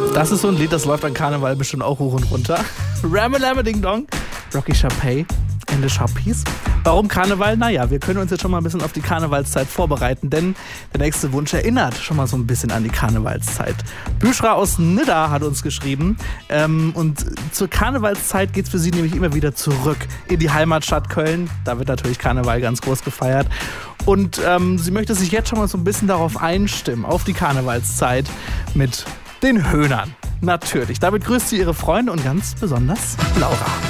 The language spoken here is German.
Das ist so ein Lied, das läuft an Karneval bestimmt auch hoch und runter. Ramme Ding Dong, Rocky Sharpay and the Sharpies. Warum Karneval? Naja, wir können uns jetzt schon mal ein bisschen auf die Karnevalszeit vorbereiten, denn der nächste Wunsch erinnert schon mal so ein bisschen an die Karnevalszeit. Büschra aus Nidda hat uns geschrieben und zur Karnevalszeit geht es für sie nämlich immer wieder zurück in die Heimatstadt Köln. Da wird natürlich Karneval ganz groß gefeiert. Und sie möchte sich jetzt schon mal so ein bisschen darauf einstimmen, auf die Karnevalszeit mit den Höhnern. Natürlich. Damit grüßt sie ihre Freunde und ganz besonders Laura.